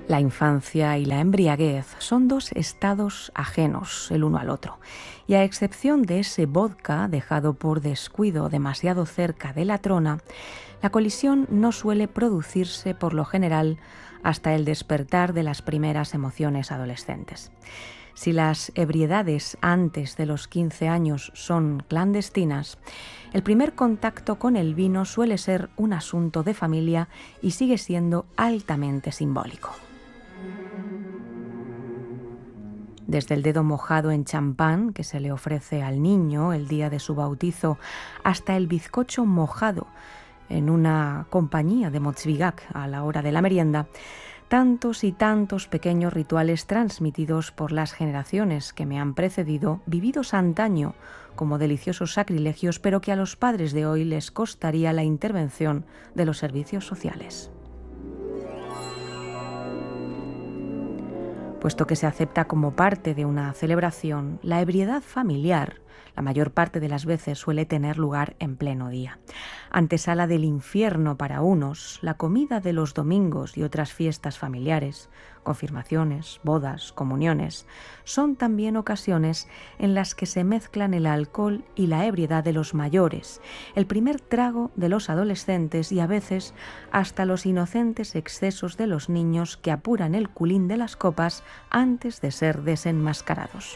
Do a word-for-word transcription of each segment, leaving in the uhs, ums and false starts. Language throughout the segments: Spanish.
La infancia y la embriaguez son dos estados ajenos el uno al otro, y a excepción de ese vodka dejado por descuido demasiado cerca de la trona, la colisión no suele producirse por lo general hasta el despertar de las primeras emociones adolescentes. Si las ebriedades antes de los quince años son clandestinas, el primer contacto con el vino suele ser un asunto de familia y sigue siendo altamente simbólico. Desde el dedo mojado en champán que se le ofrece al niño el día de su bautizo hasta el bizcocho mojado en una compañía de Motzwigach a la hora de la merienda, tantos y tantos pequeños rituales transmitidos por las generaciones que me han precedido, vividos antaño como deliciosos sacrilegios, pero que a los padres de hoy les costaría la intervención de los servicios sociales. Puesto que se acepta como parte de una celebración, la ebriedad familiar, la mayor parte de las veces, suele tener lugar en pleno día. Antesala del infierno para unos, la comida de los domingos y otras fiestas familiares, confirmaciones, bodas, comuniones, son también ocasiones en las que se mezclan el alcohol y la ebriedad de los mayores, el primer trago de los adolescentes y a veces hasta los inocentes excesos de los niños que apuran el culín de las copas antes de ser desenmascarados.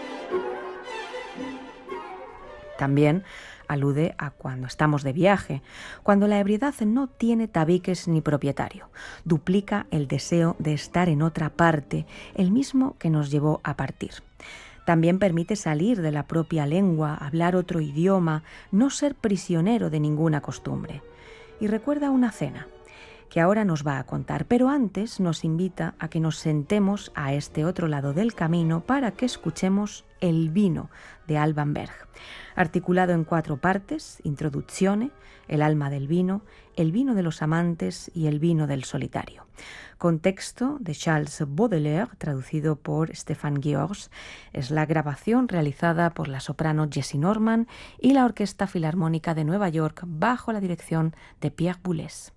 También alude a cuando estamos de viaje, cuando la ebriedad no tiene tabiques ni propietario. Duplica el deseo de estar en otra parte, el mismo que nos llevó a partir. También permite salir de la propia lengua, hablar otro idioma, no ser prisionero de ninguna costumbre. Y recuerda una cena que ahora nos va a contar, pero antes nos invita a que nos sentemos a este otro lado del camino para que escuchemos El vino de Alban Berg, articulado en cuatro partes: Introduzione, el alma del vino, el vino de los amantes y el vino del solitario. Con texto de Charles Baudelaire, traducido por Stéphane Guiors. Es la grabación realizada por la soprano Jessie Norman y la Orquesta Filarmónica de Nueva York bajo la dirección de Pierre Boulez.